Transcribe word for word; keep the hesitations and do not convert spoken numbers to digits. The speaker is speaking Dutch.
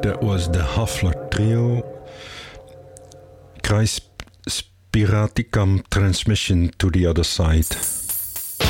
That was the Hafler Trio. Kreis Spiraticum transmission to the other side.